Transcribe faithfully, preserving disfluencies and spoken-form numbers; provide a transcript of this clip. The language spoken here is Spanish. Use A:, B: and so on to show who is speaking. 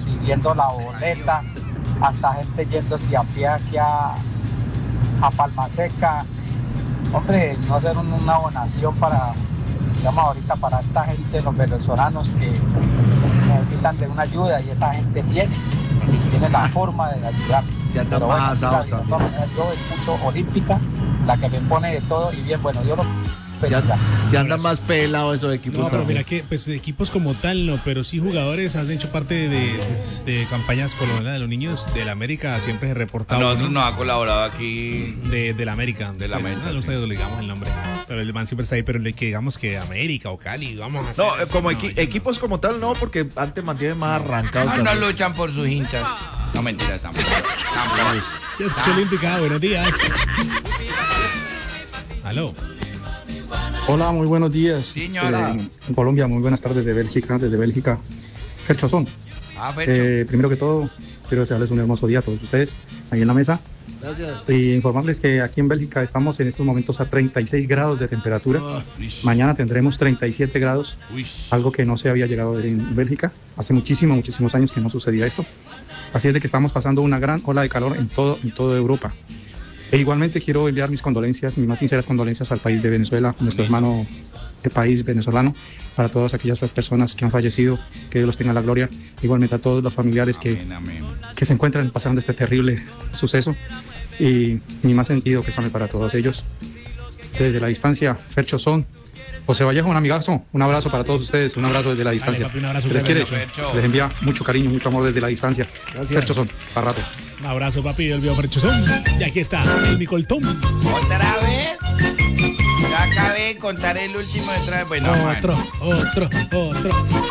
A: consiguiendo la boleta, hasta gente yéndose a pie aquí a, a Palma Seca. Hombre, no hacer un- una donación para, digamos, ahorita para esta gente, los venezolanos que necesitan de una ayuda y esa gente tiene, tiene la forma de ayudar.
B: Se andan
A: Pero bueno,
B: más
A: sí,
B: asados
A: la- de
B: también.
A: todas maneras, yo escucho Olímpica, la que me pone de todo y bien, bueno, yo lo
B: Se, an-
A: bendiga.
B: se andan más pelados esos equipos.
C: No, pero
B: también.
C: mira que pues de equipos como tal no, pero sí jugadores han hecho parte de, pues, de campañas por lo menos de los niños de la América, siempre he
D: A
C: reportado
D: nosotros
C: ¿no?
D: nos ha colaborado aquí.
C: de, de la América.
D: De la
C: Pues,
D: América,
C: No, no
D: sí.
C: sé, le digamos el nombre. Pero el man siempre está ahí, pero le que digamos que América o Cali, vamos a hacer
B: No, eh,
C: eso,
B: como
C: no,
B: equi-
C: yo no.
B: equipos como tal, no, porque antes mantiene más arrancados.
D: Ah, no
B: también.
D: luchan por sus hinchas. No, mentira, tampoco. Tampoco.
C: Ya escuché Olímpica, buenos días. Aló.
E: Hola, muy buenos días.
D: Señora.
E: Eh, en Colombia, muy buenas tardes de Bélgica, desde Bélgica. Fercho Son.
D: Ah, Fercho.
E: Eh, primero que todo, quiero desearles un hermoso día a todos ustedes ahí en la mesa.
B: Gracias.
E: Y informarles que aquí en Bélgica estamos en estos momentos a treinta y seis grados de temperatura. Mañana tendremos treinta y siete grados,
D: Uy.
E: algo que no se había llegado a ver en Bélgica. Hace muchísimos, muchísimos años que no sucedía esto. Así es de que estamos pasando una gran ola de calor en todo, en toda Europa. E igualmente quiero enviar mis condolencias, mis más sinceras condolencias al país de Venezuela, nuestro hermano de país venezolano, para todas aquellas personas que han fallecido, que Dios los tenga en la gloria. Igualmente a todos los familiares que,
D: Amén, amén.
E: que se encuentran pasando este terrible suceso. Y mi más sentido pésame para todos ellos. Desde la distancia, Fercho Son. José Vallejo, un amigazo, un abrazo para todos ustedes, un abrazo desde la distancia.
C: papi, un abrazo
E: Se les quiere,
C: grande,
D: Fercho.
E: se les envía mucho cariño, mucho amor desde la distancia.
B: Gracias.
E: Fercho Son, para rato.
C: Un abrazo, papi, del viejo Ferchozón. Y aquí está, el Micoltón.
D: ¿Otra vez? Ya acabé de contar el último detrás. Bueno,
C: Otro, otro, otro.